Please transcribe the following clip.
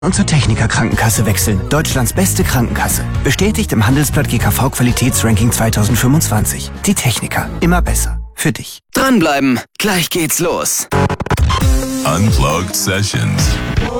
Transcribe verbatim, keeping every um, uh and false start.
und zur Techniker Krankenkasse wechseln. Deutschlands beste Krankenkasse. Bestätigt im Handelsblatt G K V Qualitätsranking zweitausendfünfundzwanzig. Die Techniker. Immer besser. Für dich. Dranbleiben. Gleich geht's los. Unplugged Sessions.